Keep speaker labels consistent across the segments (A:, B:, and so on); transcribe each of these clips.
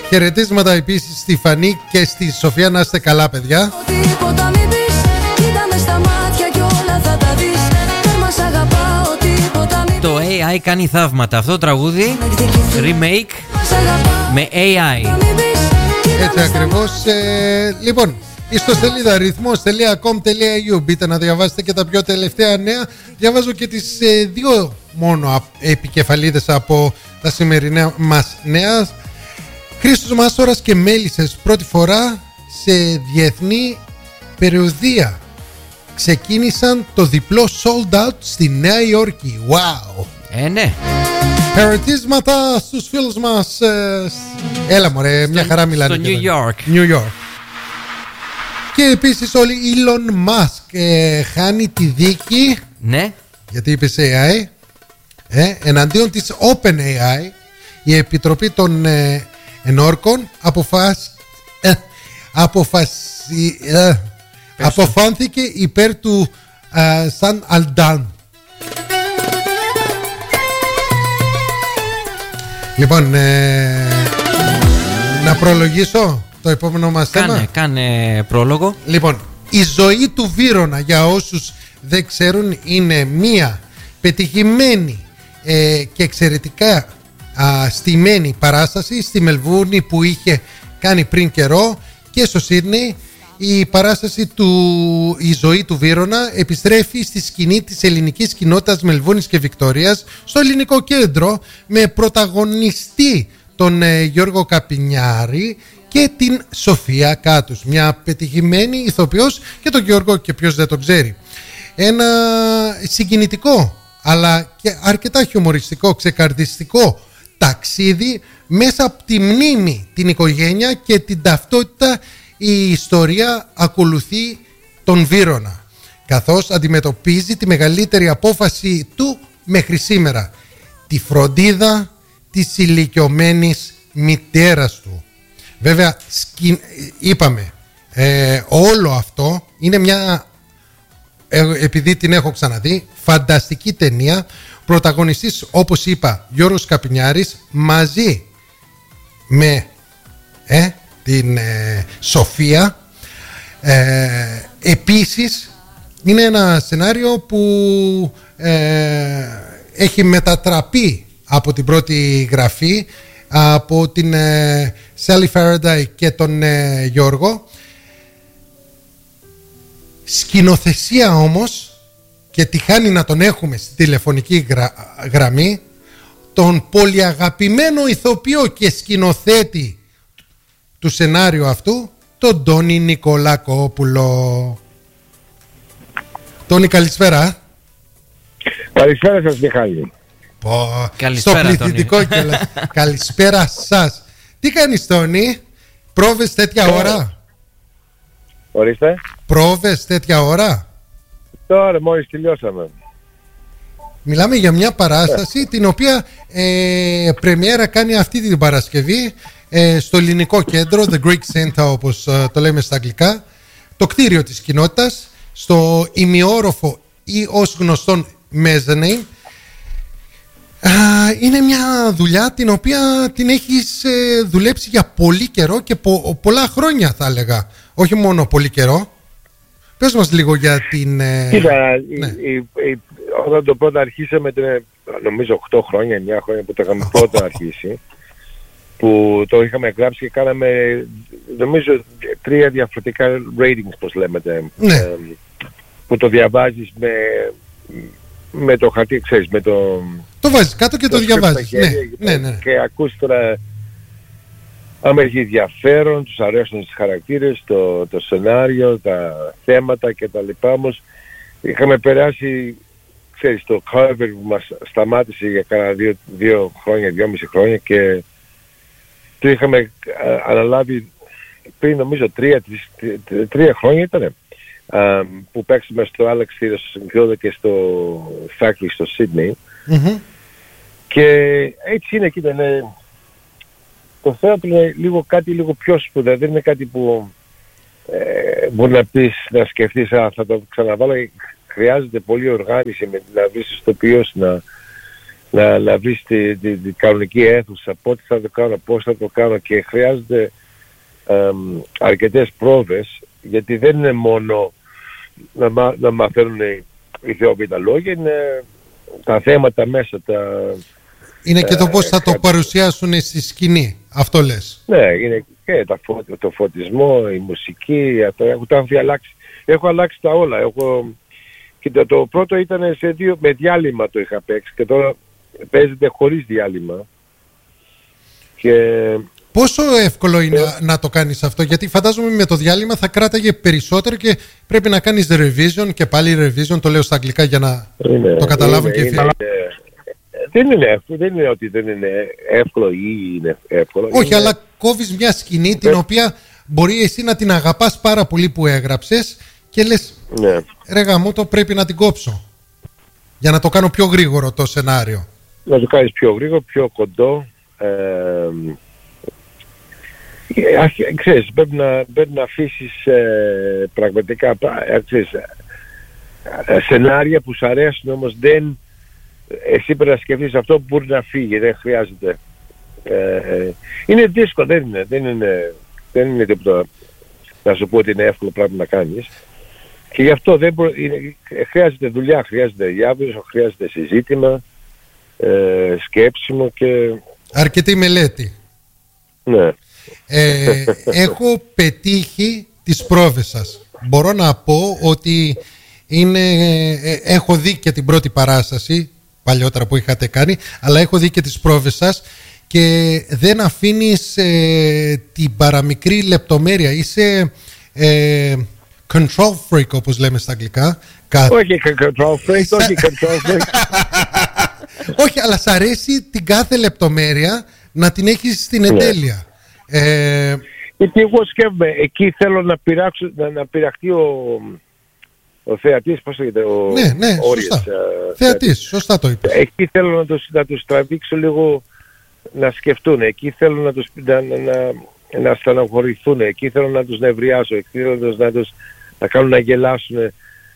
A: Χαιρετίσματα επίσης στη Φανή και στη Σοφία. Να είστε καλά, παιδιά.
B: Το AI κάνει θαύματα. Αυτό το τραγούδι remake με AI.
A: Έτσι ακριβώς. Λοιπόν, ιστοσελίδα ρυθμός.com.au, μπείτε να διαβάσετε και τα πιο τελευταία νέα. Διαβάζω και τις δύο μόνο επικεφαλίδες από τα σημερινά μας νέα. Χρήστος Μάστορας και Μέλισσες πρώτη φορά σε διεθνή περιοδεία. Ξεκίνησαν το διπλό sold out στη Νέα Υόρκη. Wow!
B: Ναι.
A: Χαιρετίσματα στους φίλους μας. Έλα μωρέ, μια χαρά μιλάνε.
B: Στο New York.
A: New York. Και επίσης όλοι Elon Musk χάνει τη δίκη.
B: Ναι.
A: Γιατί είπες AI. Εναντίον της OpenAI. Η Επιτροπή των Ενόρκων αποφάνθηκε υπέρ του Σαν Αλντάν. Λοιπόν, να προλογίσω το επόμενο μας θέμα.
B: Κάνε πρόλογο.
A: Λοιπόν, η ζωή του Βύρωνα, για όσους δεν ξέρουν, είναι μία πετυχημένη και εξαιρετικά στημένη παράσταση στη Μελβούρνη που είχε κάνει πριν καιρό, και στο Σίδνεϊ. Η παράσταση «Η ζωή του Βύρωνα» επιστρέφει στη σκηνή της ελληνικής κοινότητας Μελβούρνης και Βικτόριας, στο Ελληνικό Κέντρο, με πρωταγωνιστή τον Γιώργο Καπινιάρη και την Σοφία Κάτους, μια πετυχημένη ηθοποιός, και τον Γιώργο και ποιος δεν τον ξέρει. Ένα συγκινητικό αλλά και αρκετά χιουμοριστικό, ξεκαρδιστικό ταξίδι μέσα από τη μνήμη, την οικογένεια και την ταυτότητα. Η ιστορία ακολουθεί τον Βύρωνα, καθώς αντιμετωπίζει τη μεγαλύτερη απόφαση του μέχρι σήμερα, τη φροντίδα της ηλικιωμένης μητέρας του. Βέβαια, είπαμε, όλο αυτό είναι μια, επειδή την έχω ξαναδεί, φανταστική ταινία. Πρωταγωνιστής, όπως είπα, Γιώργος Καπινιάρης, μαζί με την Σοφία. Επίσης είναι ένα σενάριο που έχει μετατραπεί από την πρώτη γραφή από την Sally Faraday και τον Γιώργο. Σκηνοθεσία όμως, και τυχάνει να τον έχουμε στη τηλεφωνική γραμμή, τον πολυαγαπημένο ηθοποιό και σκηνοθέτη του σενάριου αυτού, τον Τόνι Νικολακόπουλο. Τόνι, καλησπέρα.
C: Καλησπέρα σας, Μιχάλη.
B: Καλησπέρα,
A: στο πληθυντικό και καλησπέρα σας. Τι κάνεις, Τόνι? Πρόβες τέτοια ώρα?
C: Ορίστε.
A: Πρόβες τέτοια ώρα?
C: Τώρα μόλις τελειώσαμε.
A: Μιλάμε για μια παράσταση την οποία πρεμιέρα κάνει αυτή την Παρασκευή στο Ελληνικό Κέντρο, The Greek Center όπως το λέμε στα αγγλικά, το κτίριο της κοινότητας, στο ημιόροφο ή ως γνωστόν Mezzanine. Είναι μια δουλειά την οποία την έχεις δουλέψει για πολύ καιρό και πολλά χρόνια, θα έλεγα, όχι μόνο πολύ καιρό. Πες μας λίγο για την...
C: Κοίτα,
A: ναι.
C: όταν το πρώτο αρχίσαμε, νομίζω 8 χρόνια, 9 χρόνια που το είχαμε πρώτο αρχίσει, που το είχαμε γράψει και κάναμε, νομίζω, 3 διαφορετικά ratings, πώς λέμε,
A: ναι.
C: που το διαβάζεις με το χαρτί, ξέρεις, με το...
A: Το βάζεις κάτω και το διαβάζεις, ναι.
C: Και ακούς τώρα, άμα έχει ενδιαφέρον, τους αρέσουν τις χαρακτήρες, το σενάριο, τα θέματα και τα λοιπά. Όμως είχαμε περάσει, ξέρεις, το cover που μας σταμάτησε για κάνα 2 χρόνια, 2,5 χρόνια, και το είχαμε αναλάβει πριν, νομίζω 3 χρόνια ήταν, που παίξαμε στο Alex Theatre στο Συγκρότο και στο Factory στο Sydney.
A: Mm-hmm.
C: Και έτσι είναι, κοίτα, το θέατρο είναι κάτι λίγο πιο σπουδαίο, δεν είναι κάτι που μπορεί να πεις, να σκεφτείς, θα το ξαναβάλω. Χρειάζεται πολλή οργάνωση, να βρεις ηθοποιός, να βρεις την κανονική αίθουσα, πότε θα το κάνω, πώς θα το κάνω, και χρειάζεται αρκετές πρόβες, γιατί δεν είναι μόνο να μαθαίνουν οι Αιθιόπιοι τα λόγια, είναι τα θέματα μέσα.
A: Είναι και το πώς θα το παρουσιάσουν στη σκηνή, αυτό λες.
C: Ναι, είναι και το φωτισμό, η μουσική, έχω αλλάξει τα όλα. Κοίτα, το πρώτο ήταν με διάλειμμα το είχα παίξει, και τώρα παίζεται χωρίς διάλειμμα.
A: Πόσο εύκολο είναι να το κάνεις αυτό, γιατί φαντάζομαι με το διάλειμμα θα κράταγε περισσότερο και πρέπει να κάνεις revision και πάλι revision, το λέω στα αγγλικά για να το καταλάβουν και οι φίλοι.
C: Δεν είναι ότι δεν είναι εύκολο ή είναι εύκολο.
A: Όχι, αλλά κόβεις μια σκηνή την οποία μπορεί εσύ να την αγαπάς πάρα πολύ που έγραψες και λες, ρε γαμώτο, πρέπει να την κόψω για να το κάνω πιο γρήγορο το σενάριο.
C: Να το κάνεις πιο γρήγορο, πιο κοντό. Ξέρεις, πρέπει να αφήσεις πραγματικά σενάρια που σου αρέσουν, όμως εσύ πρέπει να σκεφτείς αυτό που μπορεί να φύγει, δεν χρειάζεται. Είναι δύσκολο, δεν είναι τίποτα να σου πω ότι είναι εύκολο πράγμα να κάνεις, και γι' αυτό χρειάζεται δουλειά, χρειάζεται διάβολο, χρειάζεται συζήτημα, σκέψιμο και
A: αρκετή μελέτη.
C: Ναι.
A: Έχω πετύχει τις πρόβες σας. Μπορώ να πω ότι έχω δει και την πρώτη παράσταση παλιότερα που είχατε κάνει, αλλά έχω δει και τις πρόβες σας και δεν αφήνεις την παραμικρή λεπτομέρεια. Είσαι control freak, όπως λέμε στα αγγλικά.
C: Όχι control freak.
A: Όχι, αλλά σ' αρέσει την κάθε λεπτομέρεια να την έχεις στην εντέλεια.
C: Γιατί εγώ σκέφτομαι, εκεί θέλω να πειραχτεί ο θεατής, πώς λέγεται,
A: ναι, σωστά. Θεατής, σωστά το είπες.
C: Εκεί θέλω να τους τραβήξω λίγο να σκεφτούν, εκεί θέλω να στεναχωρηθούν, εκεί θέλω να τους νευριάσω, εκεί θέλω να κάνουν να γελάσουν.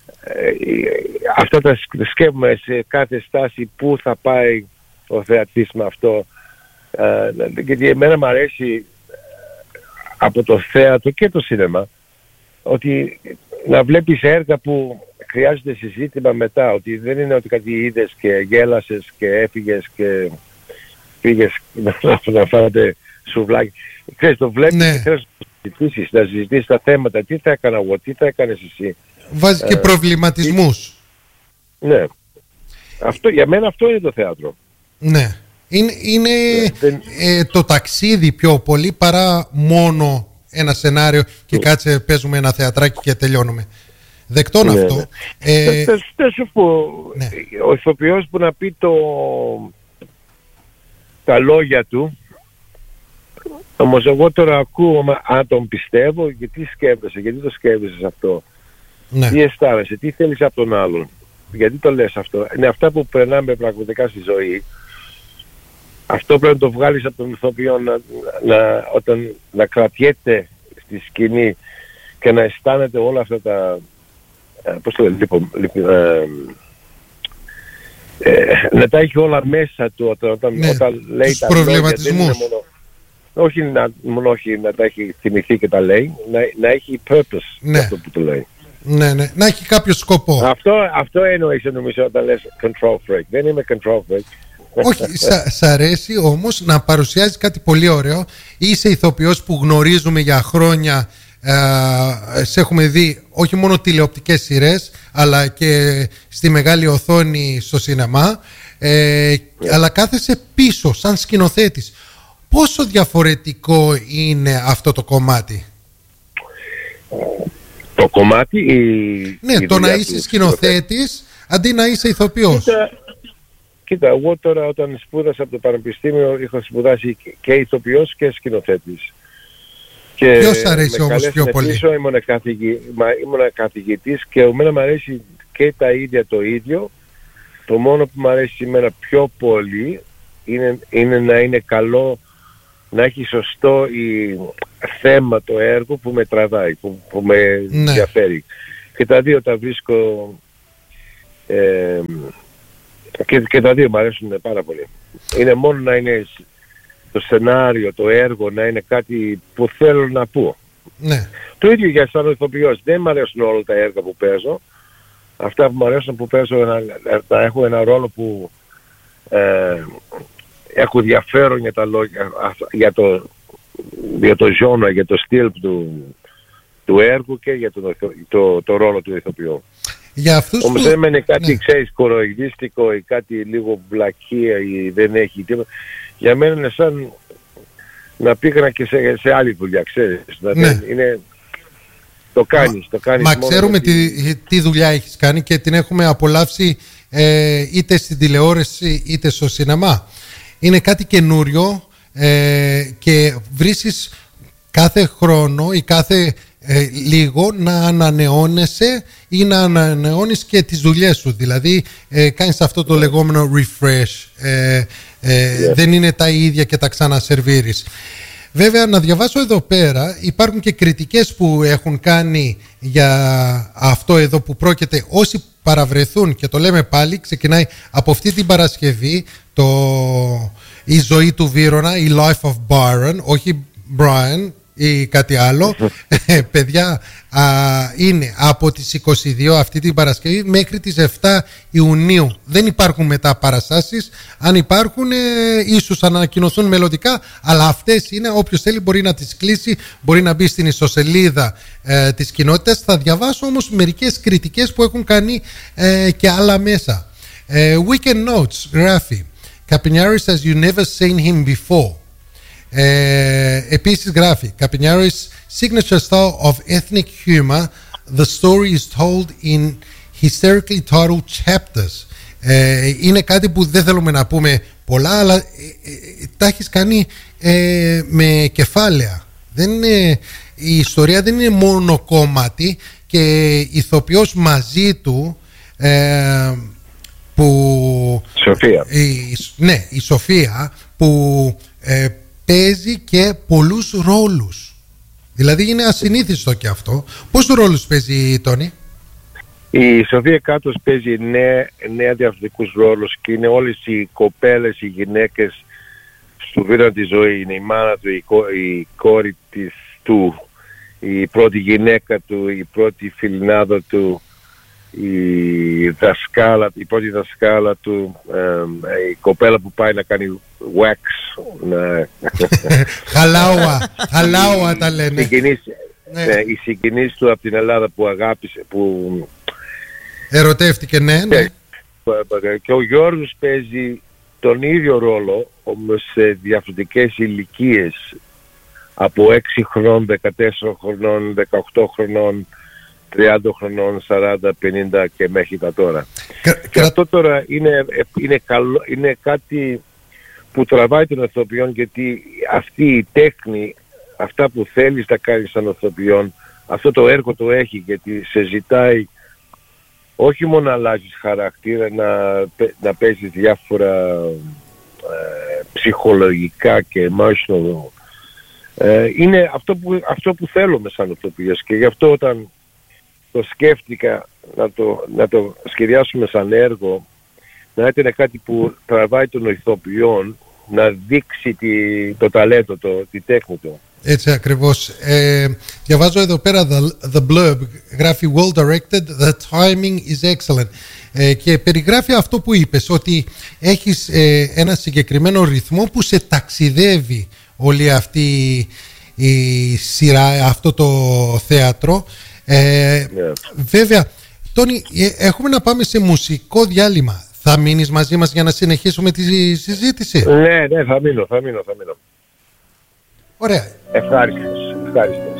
C: Αυτά τα σκέφτομαι σε κάθε στάση, πού θα πάει ο θεατής με αυτό. Γιατί εμένα μου αρέσει από το θέατρο και το σινεμά ότι να βλέπεις έργα που χρειάζεται συζήτημα μετά, ότι δεν είναι ότι κάτι είδες και γέλασες και έφυγες και πήγες να φάτε σουβλάκι. Ξέρεις, το βλέπεις και θέλεις να συζητήσεις τα θέματα, τι θα έκανα εγώ, τι θα έκανες εσύ.
A: Βάζει και προβληματισμούς.
C: Ναι. Για μένα αυτό είναι το θέατρο.
A: Ναι. Είναι το ταξίδι πιο πολύ παρά μόνο ένα σενάριο και κάτσε παίζουμε ένα θεατράκι και τελειώνουμε. Δεκτών αυτό.
C: Θα σου πω, ο ηθοποιός που να πει τα λόγια του, όμως εγώ τώρα ακούω αν τον πιστεύω, γιατί σκέφτεσαι, γιατί το σκέφτεσαι αυτό, τι αισθάνεσαι, τι θέλεις από τον άλλον, γιατί το λες αυτό. Είναι αυτά που περνάμε πραγματικά στη ζωή. Αυτό πρέπει να το βγάλεις από τον ηθοποιό όταν να κρατιέται στη σκηνή και να αισθάνεται όλα αυτά τα πώς το να τα έχει όλα μέσα του όταν λέει τα
A: προβληματισμούς.
C: Όχι να τα έχει θυμηθεί και τα λέει, να έχει purpose αυτό που το λέει.
A: Ναι, να έχει κάποιο σκοπό.
C: Αυτό εννοείς νομίζω όταν λες control freak. Δεν είμαι control freak.
A: Όχι, σ' αρέσει όμως να παρουσιάζει κάτι πολύ ωραίο. Είσαι ηθοποιός που γνωρίζουμε για χρόνια, σε έχουμε δει όχι μόνο τηλεοπτικές σειρές αλλά και στη μεγάλη οθόνη στο σινεμά, αλλά κάθεσαι πίσω σαν σκηνοθέτης. Πόσο διαφορετικό είναι αυτό το κομμάτι?
C: Το κομμάτι
A: το να είσαι σκηνοθέτης αντί να είσαι ηθοποιός.
C: Κοίτα, εγώ τώρα όταν σπούδασα από το πανεπιστήμιο είχα σπουδάσει και ηθοποιός και σκηνοθέτης.
A: Ποιος αρέσει όμως πιο πολύ?
C: Ήμουν καθηγητής και εμένα μου αρέσει και τα ίδια το ίδιο. Το μόνο που μου αρέσει σήμερα πιο πολύ είναι να είναι καλό, να έχει σωστό θέμα το έργο που με τραβάει, που με ενδιαφέρει. Και τα δύο τα βρίσκω Και τα δύο μου αρέσουν πάρα πολύ. Είναι μόνο να είναι το σενάριο, το έργο, να είναι κάτι που θέλω να πω.
A: Ναι.
C: Το ίδιο για σαν ηθοποιός. Δεν μου αρέσουν όλα τα έργα που παίζω. Αυτά που μου αρέσουν που παίζω να έχω ένα ρόλο που έχω ενδιαφέρον για τα λόγια, για το genre, για το στυλ του έργου και για το ρόλο του ηθοποιού. Όμως δεν είναι κάτι, ξέρεις, κοροϊδίστικο ή κάτι λίγο βλακεία ή δεν έχει τίποτα. Για μένα είναι σαν να πήγαινα και σε άλλη δουλειά, ξέρεις.
A: Ναι.
C: Είναι... Το κάνεις.
A: Μα ξέρουμε τι δουλειά έχεις κάνει και την έχουμε απολαύσει είτε στην τηλεόραση είτε στο σινεμά. Είναι κάτι καινούριο και βρίσκεις κάθε χρόνο ή κάθε λίγο να ανανεώνεσαι ή να ανανεώνεις και τις δουλειές σου. Δηλαδή κάνεις αυτό το λεγόμενο refresh. Δεν είναι τα ίδια και τα ξανασερβίρεις. Βέβαια, να διαβάσω εδώ πέρα, υπάρχουν και κριτικές που έχουν κάνει για αυτό εδώ που πρόκειται. Όσοι παραβρεθούν, και το λέμε πάλι, ξεκινάει από αυτή την Παρασκευή η ζωή του Βύρωνα, η Life of Byron, όχι Brian ή κάτι άλλο. Παιδιά, είναι από τις 22 αυτή την Παρασκευή μέχρι τις 7 Ιουνίου. Δεν υπάρχουν μετά παραστάσεις. Αν υπάρχουν, ίσως ανακοινωθούν μελλοντικά, αλλά αυτές είναι. Όποιος θέλει μπορεί να τις κλείσει, μπορεί να μπει στην ιστοσελίδα της κοινότητας. Θα διαβάσω όμως μερικές κριτικές που έχουν κάνει και άλλα μέσα. Weekend Notes γράφει Kapiniaris as you never seen him before. Επίσης γράφει Kapiniaris signature style of ethnic humor. The story is told in hysterically titled chapters. Είναι κάτι που δεν θέλουμε να πούμε πολλά, αλλά τα έχεις κάνει με κεφάλαια. Η ιστορία δεν είναι μόνο κομμάτι και ηθοποιός μαζί του που
C: Σοφία.
A: Η Σοφία που παίζει και πολλούς ρόλους. Δηλαδή είναι ασυνήθιστο και αυτό. Πόσους ρόλους παίζει, Τόνι?
C: Η Σοφία Κάτος παίζει νέα διαφορετικούς ρόλους και είναι όλες οι κοπέλες, οι γυναίκες στο βίντεο τη ζωή. Είναι η μάνα του, η κόρη του, η πρώτη γυναίκα του, η πρώτη φιλινάδα του, η πρώτη δασκάλα του, η κοπέλα που πάει να κάνει wax.
A: Χαλάουα τα λένε.
C: Η συγκινής του από την Ελλάδα που αγάπησε, που
A: ερωτεύτηκε, ναι.
C: Και ο Γιώργος παίζει τον ίδιο ρόλο, όμως σε διαφορετικές ηλικίες, από 6 χρονών, 14 χρονών, 18 χρονών, 30 χρονών, 40, 50 και μέχρι τα τώρα. Και αυτό τώρα είναι κάτι που τραβάει τον ηθοποιόν, γιατί αυτή η τέχνη, αυτά που θέλεις να κάνεις σαν ηθοποιόν, αυτό το έργο το έχει, γιατί σε ζητάει όχι μόνο να αλλάζεις χαρακτήρα, να παίζεις διάφορα ψυχολογικά και emotional. Είναι αυτό που θέλουμε σαν ηθοποιός, και γι' αυτό όταν το σκέφτηκα να το σχεδιάσουμε σαν έργο, να ήταν κάτι που τραβάει τον ηθοποιόν να δείξει το ταλέντο, τη τέχνη του.
A: Έτσι ακριβώς. Διαβάζω εδώ πέρα the blurb, γράφει well directed, the timing is excellent. Και περιγράφει αυτό που είπες, ότι έχεις ένα συγκεκριμένο ρυθμό που σε ταξιδεύει όλη αυτή η σειρά, αυτό το θέατρο. Βέβαια, Τόνι, έχουμε να πάμε σε μουσικό διάλειμμα. Θα μείνεις μαζί μας για να συνεχίσουμε τη συζήτηση?
C: Ναι, θα μείνω.
A: Ωραία.
C: Ευχάριστος.